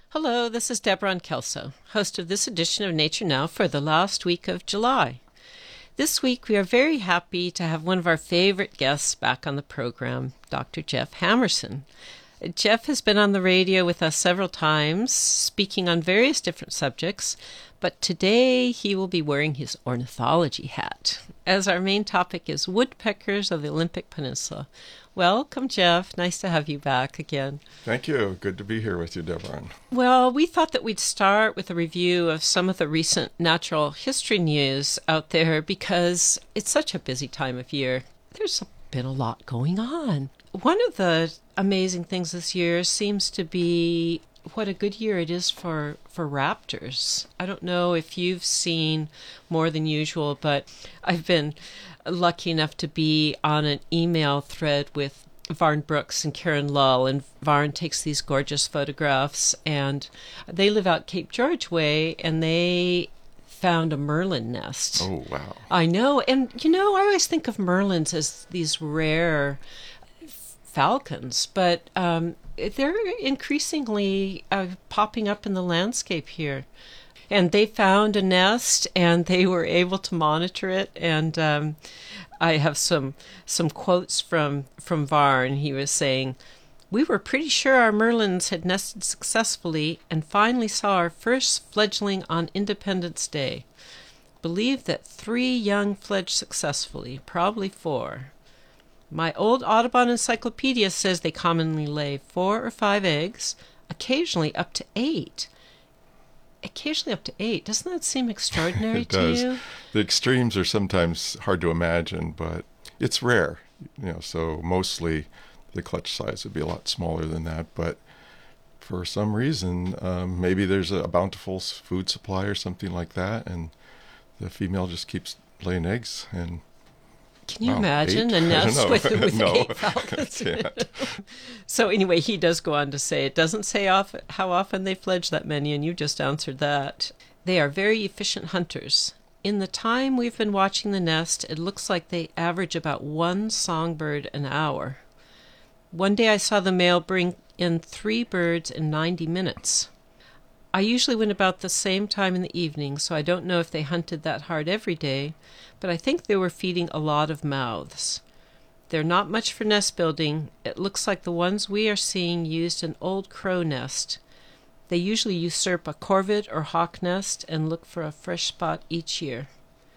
Hello, this is Deborah Kelso, host of this edition of Nature Now for the last week of July. This week we are very happy to have one of our favorite guests back on the program, Dr. Jeff Hamerson. Jeff has been on the radio with us several times, speaking on various different subjects, but today he will be wearing his ornithology hat, as our main topic is woodpeckers of the Olympic Peninsula. Welcome, Jeff. Nice to have you back again. Thank you. Good to be here with you, Deborah. Well, we thought that we'd start with a review of some of the recent natural history news out there because it's such a busy time of year. There's been a lot going on. One of the amazing things this year seems to be what a good year it is for raptors. I don't know if you've seen more than usual, but I've been lucky enough to be on an email thread with Varn Brooks and Karen Lull, and Varn takes these gorgeous photographs, and they live out Cape George way, and they found a merlin nest. Oh, wow. I know, and I always think of merlins as these rare falcons, but they're increasingly popping up in the landscape here. And they found a nest, and they were able to monitor it. And I have some quotes from Varn. He was saying, "We were pretty sure our merlins had nested successfully, and finally saw our first fledgling on Independence Day. Believe that 3 young fledged successfully, probably 4. My old Audubon encyclopedia says they commonly lay 4 or 5 eggs, occasionally up to 8. Occasionally up to 8. Doesn't that seem extraordinary It to does. you? The extremes are sometimes hard to imagine, but it's rare. So mostly the clutch size would be a lot smaller than that. But for some reason, maybe there's a bountiful food supply or something like that, and the female just keeps laying eggs. And Can you wow, imagine 8? a nest with No, 8 falcons? I can't. So anyway, he does go on to say, it doesn't say how often they fledge that many, and you just answered that. They are very efficient hunters. In the time we've been watching the nest, it looks like they average about 1 songbird an hour. One day I saw the male bring in 3 birds in 90 minutes. I usually went about the same time in the evening, so I don't know if they hunted that hard every day, but I think they were feeding a lot of mouths. They're not much for nest building. It looks like the ones we are seeing used an old crow nest. They usually usurp a corvid or hawk nest and look for a fresh spot each year."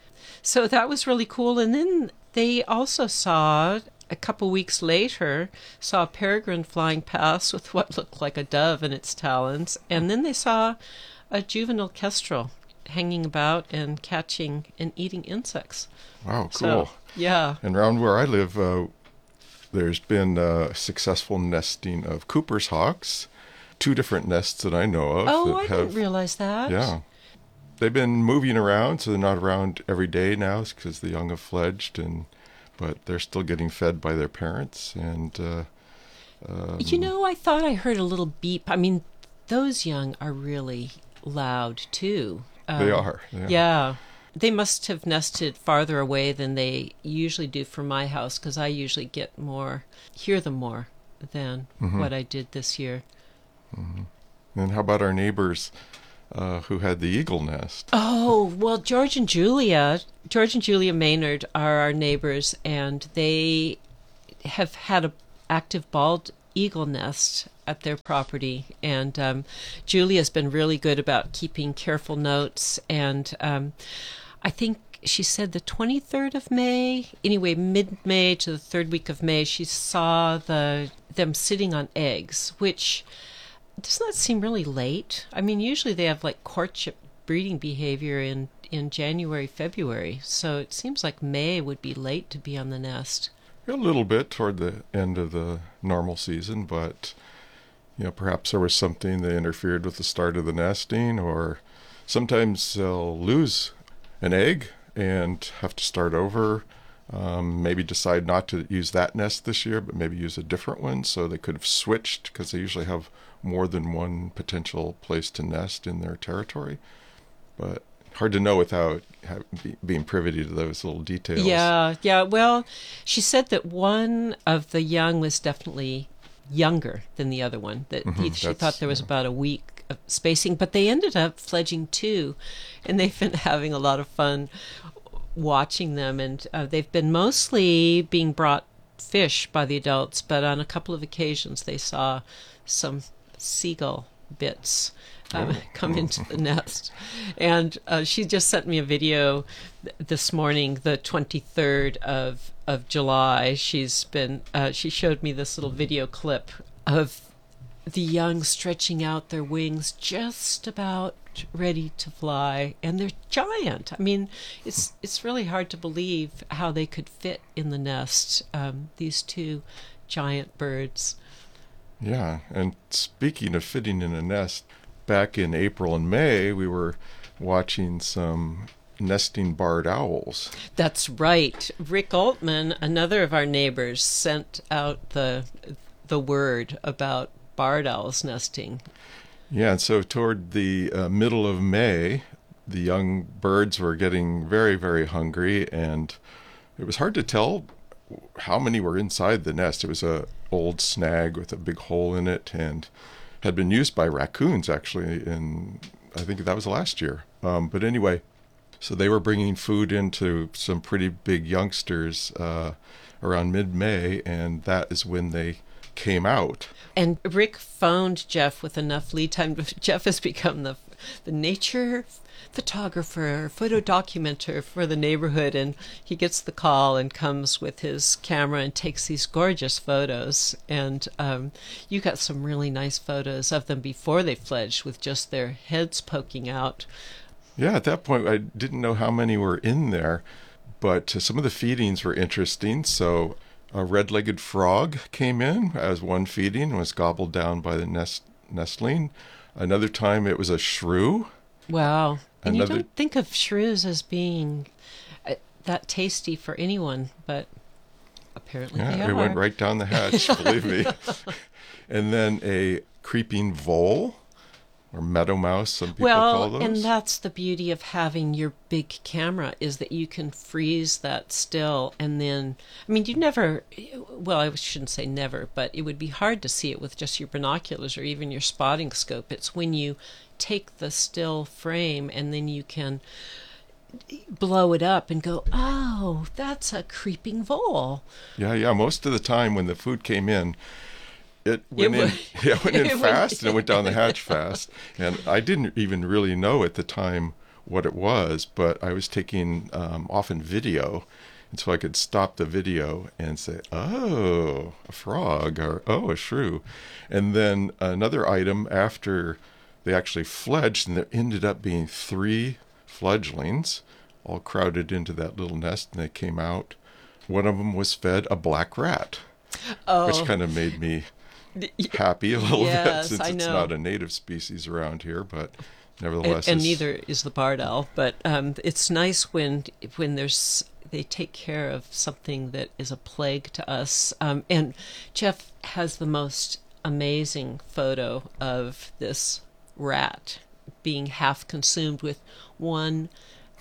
So that was really cool. And then they also saw, a couple weeks later, saw a peregrine flying past with what looked like a dove in its talons. And then they saw a juvenile kestrel hanging about and catching and eating insects. Wow, cool. So, yeah. And around where I live, there's been successful nesting of Cooper's hawks. 2 different nests that I know of. Oh, that I didn't realize that. Yeah. They've been moving around, so they're not around every day now because the young have fledged, but they're still getting fed by their parents. And I thought I heard a little beep. I mean, those young are really loud, too. They are. Yeah. They must have nested farther away than they usually do from my house, because I usually hear them more than what I did this year. Mm-hmm. And how about our neighbors who had the eagle nest? Oh, well, George and Julia Maynard are our neighbors, and they have had an active bald eagle nest at their property. And Julia's been really good about keeping careful notes. And I think she said the 23rd of May, anyway, mid-May to the 3rd week of May, she saw them sitting on eggs, which doesn't that seem really late? I mean, usually they have like courtship breeding behavior in January, February. So it seems like May would be late to be on the nest. A little bit toward the end of the normal season, but perhaps there was something that interfered with the start of the nesting, or sometimes they'll lose an egg and have to start over. Maybe decide not to use that nest this year, but maybe use a different one. So they could have switched because they usually have more than one potential place to nest in their territory. But hard to know without being privy to those little details. Yeah. Well, she said that one of the young was definitely younger than the other one. That she thought there was about a week spacing, but they ended up fledging two, and they've been having a lot of fun watching them. And they've been mostly being brought fish by the adults, but on a couple of occasions they saw some seagull bits come into the nest. And she just sent me a video this morning, the 23rd of July. She showed me this little video clip of the young stretching out their wings, just about ready to fly, and they're giant. I mean, it's really hard to believe how they could fit in the nest, these two giant birds. Yeah, and speaking of fitting in a nest, back in April and May, we were watching some nesting barred owls. That's right. Rick Altman, another of our neighbors, sent out the word about barred owls nesting. Yeah, and so toward the middle of May, the young birds were getting very, very hungry, and it was hard to tell how many were inside the nest. It was a old snag with a big hole in it, and had been used by raccoons actually I think that was last year. But anyway, so they were bringing food into some pretty big youngsters around mid-May, and that is when they came out. And Rick phoned Jeff with enough lead time. Jeff has become the nature photographer, photo documenter for the neighborhood, and he gets the call and comes with his camera and takes these gorgeous photos. And you got some really nice photos of them before they fledged, with just their heads poking out. Yeah, at that point I didn't know how many were in there, but some of the feedings were interesting. So a red-legged frog came in as one feeding and was gobbled down by the nestling. Another time it was a shrew. Wow. And you don't think of shrews as being that tasty for anyone, but apparently they are. It went right down the hatch, believe me. And then a creeping vole, or meadow mouse, some people call those. And that's the beauty of having your big camera, is that you can freeze that still, and then, I mean, I shouldn't say never, but it would be hard to see it with just your binoculars or even your spotting scope. It's when you take the still frame and then you can blow it up and go, oh, that's a creeping vole. Yeah. Most of the time when the food came in, it went in fast, and it went down the hatch fast. And I didn't even really know at the time what it was, but I was taking often video, and so I could stop the video and say, oh, a frog, or oh, a shrew. And then another item, after they actually fledged, and there ended up being 3 fledglings all crowded into that little nest, and they came out. One of them was fed a black rat, which kind of made me happy a little bit, since it's not a native species around here, but nevertheless. And neither is the barred owl, but it's nice when they take care of something that is a plague to us. And Jeff has the most amazing photo of this rat being half consumed with one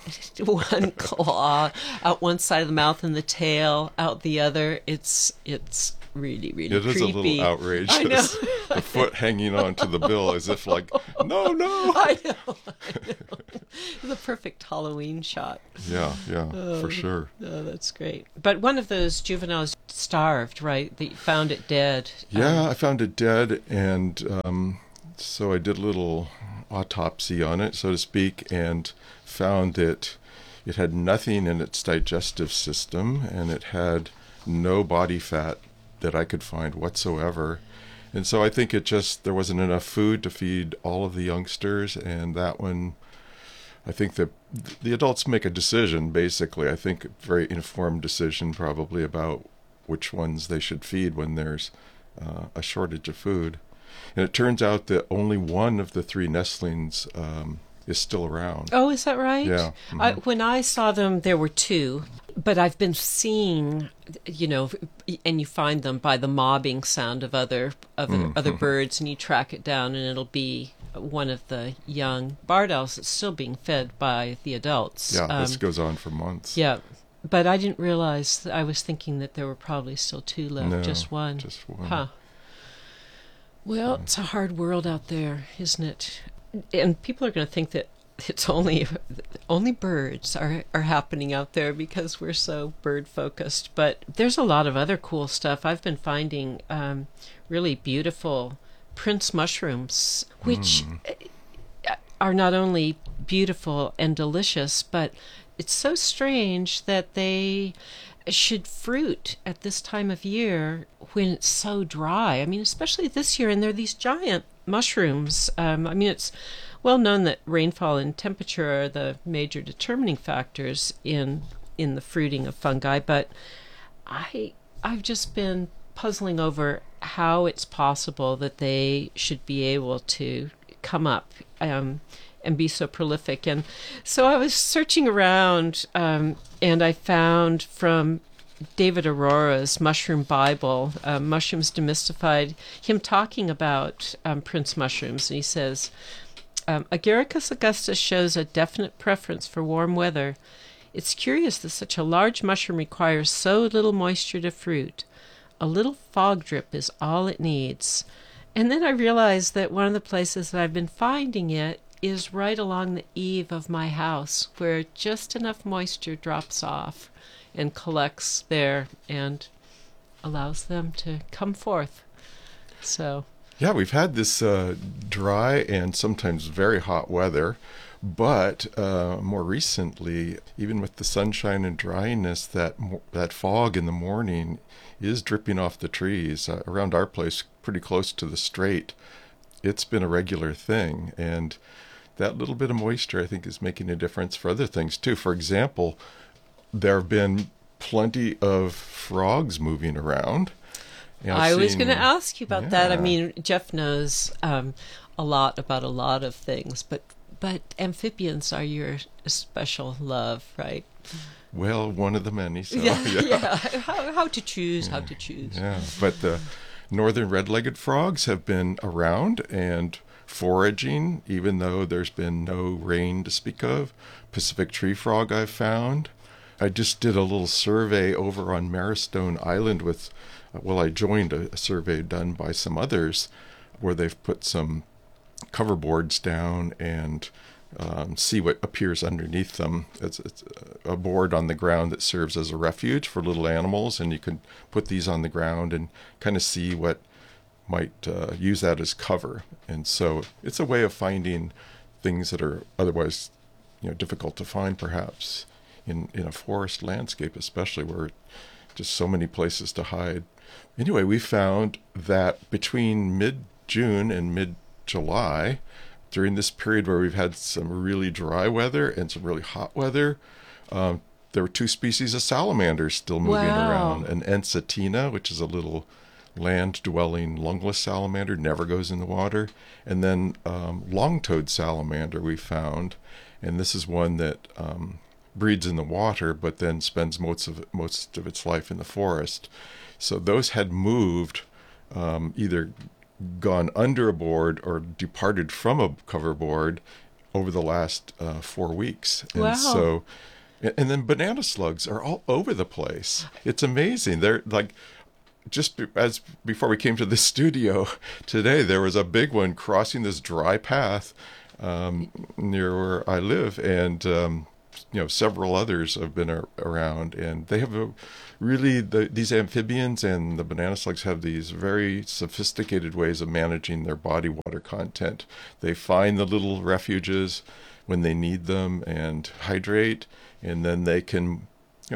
claw out one side of the mouth and the tail out the other. It's really, really creepy. It is a little outrageous. I know. The foot hanging onto the bill as if like, no. I know. The perfect Halloween shot. Yeah, for sure. Oh, that's great. But one of those juveniles starved, right? They found it dead. Yeah, I found it dead, and so I did a little autopsy on it, so to speak, and found that it had nothing in its digestive system, and it had no body fat that I could find whatsoever. And so I think there wasn't enough food to feed all of the youngsters, and that one, I think that the adults make a decision, basically. I think a very informed decision probably about which ones they should feed when there's a shortage of food. And it turns out that only one of the 3 nestlings is still around. Oh, is that right? Yeah. Mm-hmm. When I saw them, there were 2. But I've been seeing, and you find them by the mobbing sound of other birds, and you track it down, and it'll be one of the young barred owls that's still being fed by the adults. Yeah, this goes on for months. Yeah, but I didn't realize. I was thinking that there were probably still 2 left. No, just one. Just one. Huh. Well, it's a hard world out there, isn't it? And people are going to think that it's only birds are happening out there because we're so bird focused. But there's a lot of other cool stuff. I've been finding really beautiful Prince mushrooms, which are not only beautiful and delicious, but it's so strange that they should fruit at this time of year when it's so dry. I mean, especially this year, and they're these giant mushrooms. I mean, it's well known that rainfall and temperature are the major determining factors in the fruiting of fungi, but I've just been puzzling over how it's possible that they should be able to come up and be so prolific. And so I was searching around, and I found from David Aurora's Mushroom Bible, Mushrooms Demystified, him talking about Prince mushrooms. And he says, Agaricus augustus shows a definite preference for warm weather. It's curious that such a large mushroom requires so little moisture to fruit. A little fog drip is all it needs. And then I realized that one of the places that I've been finding it is right along the eave of my house, where just enough moisture drops off and collects there and allows them to come forth. So yeah, we've had this dry and sometimes very hot weather, but more recently, even with the sunshine and dryness, that fog in the morning is dripping off the trees around our place, pretty close to the strait. It's been a regular thing, and that little bit of moisture, I think, is making a difference for other things too. For example, there have been plenty of frogs moving around. I was going to ask you about that. I mean, Jeff knows a lot about a lot of things, but amphibians are your special love, right? Well, one of the many. So, yeah. How to choose? How to choose? Yeah, but the northern red-legged frogs have been around and foraging, even though there's been no rain to speak of. Pacific tree frog I've found. I just did a little survey over on Marrowstone Island with, I joined a survey done by some others where they've put some cover boards down and see what appears underneath them. It's a board on the ground that serves as a refuge for little animals, and you can put these on the ground and kind of see what might use that as cover. And so it's a way of finding things that are otherwise difficult to find, perhaps in a forest landscape, especially where just so many places to hide. Anyway, we found that between mid-June and mid-July, during this period where we've had some really dry weather and some really hot weather, there were 2 species of salamanders still moving around. An Ensatina, which is a little land-dwelling lungless salamander, never goes in the water, and then long-toed salamander we found, and this is one that breeds in the water but then spends most of its life in the forest. So those had moved, either gone under a board or departed from a cover board over the last 4 weeks. And so, and then banana slugs are all over the place. It's amazing. They're like, just as before we came to the studio today, there was a big one crossing this dry path near where I live, and several others have been around, and they have these amphibians and the banana slugs have these very sophisticated ways of managing their body water content. They find the little refuges when they need them and hydrate, and then they can,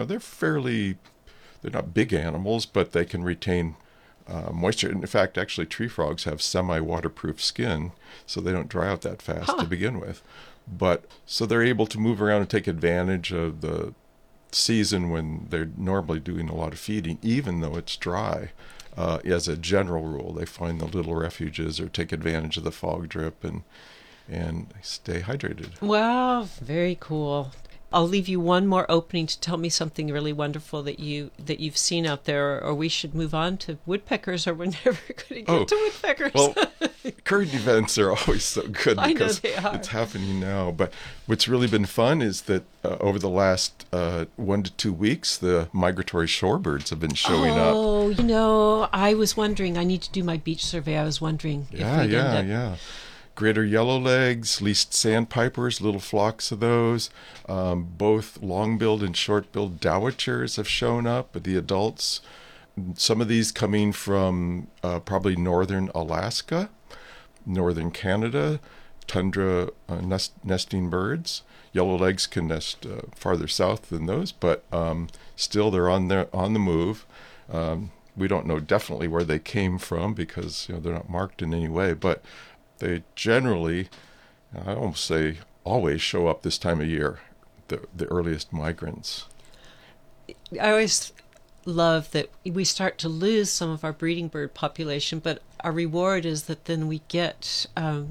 they're not big animals, but they can retain moisture. In fact, actually, tree frogs have semi-waterproof skin, so they don't dry out that fast to begin with. But so they're able to move around and take advantage of the season when they're normally doing a lot of feeding, even though it's dry. As a general rule, they find the little refuges or take advantage of the fog drip and stay hydrated. Wow, very cool. I'll leave you one more opening to tell me something really wonderful that you've seen out there, or we should move on to woodpeckers, or we're never going to get to woodpeckers. Well, current events are always so good I know because they are. it's happening now. But what's really been fun is that over the last 1 to 2 weeks, the migratory shorebirds have been showing up. Oh, I was wondering. I need to do my beach survey. I was wondering if we'd end up. Greater yellowlegs, least sandpipers, little flocks of those. Both long-billed and short-billed dowitchers have shown up, the adults. Some of these coming from probably northern Alaska, northern Canada, tundra nesting birds. Yellowlegs can nest farther south than those, but still they're on the move. We don't know definitely where they came from because they're not marked in any way, but they generally, I almost say always, show up this time of year, the earliest migrants. I always love that we start to lose some of our breeding bird population, but our reward is that then we get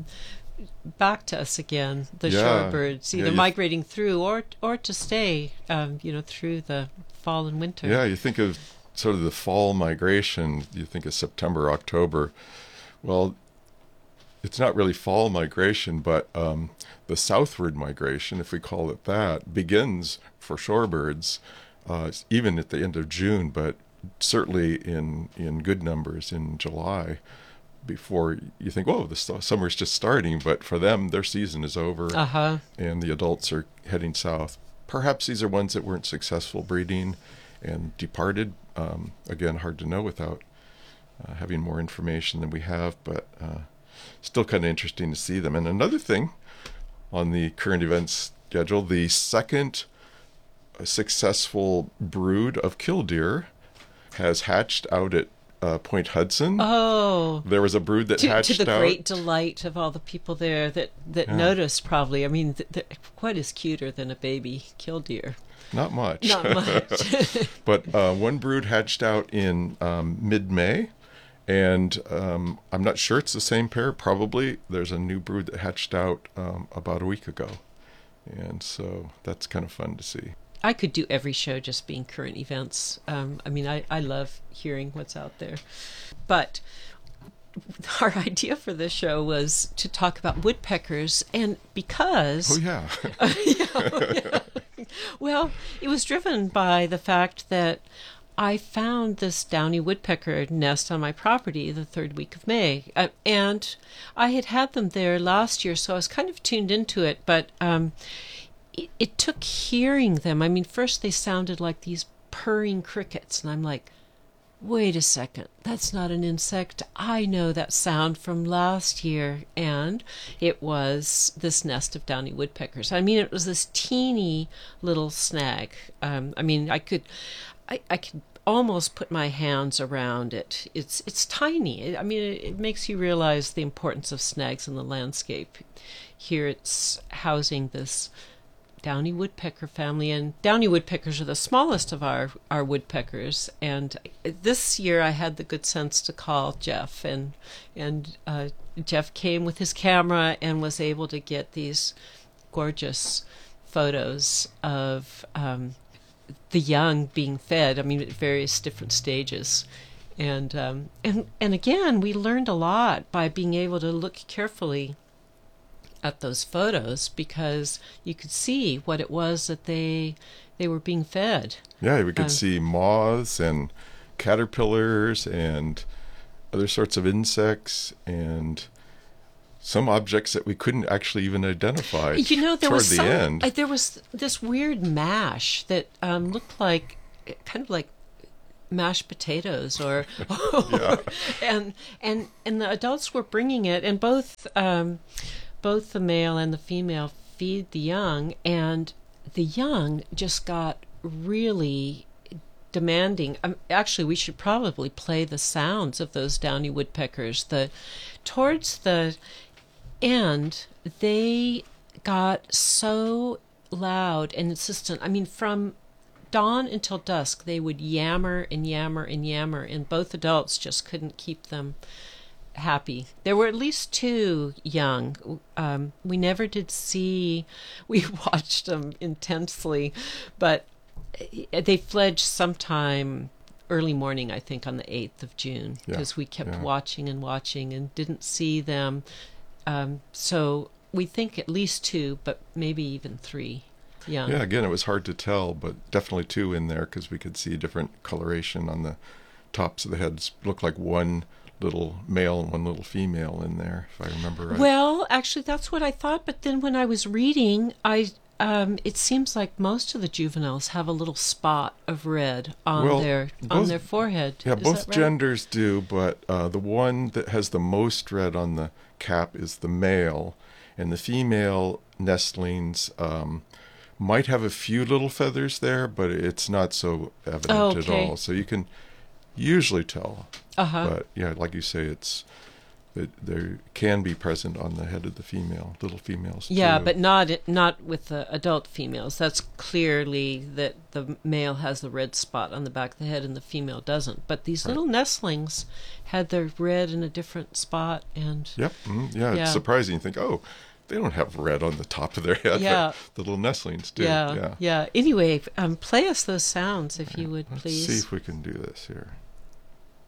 back to us again, the shorebirds, either migrating through or to stay, through the fall and winter. Yeah, you think of sort of the fall migration, you think of September, October. Well, it's not really fall migration, but the southward migration, if we call it that, begins for shorebirds even at the end of June, but certainly in good numbers in July, before you think, the summer's just starting. But for them, their season is over, and the adults are heading south. Perhaps these are ones that weren't successful breeding and departed. Again, hard to know without having more information than we have, but still kind of interesting to see them. And another thing on the current events schedule, the second successful brood of killdeer has hatched out at Point Hudson. Oh, there was a brood that hatched out. To the great delight of all the people there that noticed, probably. I mean, what is cuter than a baby killdeer? Not much. Not much. But one brood hatched out in mid-May. And I'm not sure it's the same pair. Probably there's a new brood that hatched out about a week ago. And so that's kind of fun to see. I could do every show just being current events. I love hearing what's out there. But our idea for this show was to talk about woodpeckers, and because... Oh, yeah. Well, it was driven by the fact that I found this downy woodpecker nest on my property the third week of May, and I had them there last year, so I was kind of tuned into it, but it took hearing them. I mean, first they sounded like these purring crickets, and I'm like, wait a second, that's not an insect. I know that sound from last year, and it was this nest of downy woodpeckers. I mean, it was this teeny little snag. I could almost put my hands around it. It's tiny. I mean, it makes you realize the importance of snags in the landscape. Here it's housing this downy woodpecker family, and downy woodpeckers are the smallest of our woodpeckers. And this year I had the good sense to call Jeff, and Jeff came with his camera and was able to get these gorgeous photos of the young being fed. I mean, at various different stages. And again, we learned a lot by being able to look carefully at those photos, because you could see what it was that they were being fed. Yeah, we could see moths and caterpillars and other sorts of insects and some objects that we couldn't actually even identify. There was this weird mash that looked like kind of like mashed potatoes, or and the adults were bringing it, and both the male and the female feed the young, and the young just got really demanding. Actually, we should probably play the sounds of those downy woodpeckers. Towards the end, they got so loud and insistent. I mean, from dawn until dusk, they would yammer and yammer and yammer, and both adults just couldn't keep them happy. There were at least two young. We never did see, we watched them intensely, but they fledged sometime early morning, I think, on the 8th of June, because we kept watching and watching and didn't see them. So we think at least two, but maybe even three young. Yeah, again, it was hard to tell, but definitely two in there because we could see different coloration on the tops of the heads. Looked like one little male and one little female in there, if I remember right. Well, actually, that's what I thought, but then when I was reading, it seems like most of the juveniles have a little spot of red on their forehead. Yeah, Is both that right? genders do, but the one that has the most red on the cap is the male, and the female nestlings might have a few little feathers there, but it's not so evident at all. So you can usually tell. But yeah, like you say, there can be present on the head of the female, little females too. Yeah, but not with the adult females. That's clearly that the male has the red spot on the back of the head and the female doesn't. But these little nestlings had their red in a different spot. And Yep. It's surprising. You think, oh, they don't have red on the top of their head, but the little nestlings do. Yeah. Anyway, play us those sounds if you would, please. Let's see if we can do this here.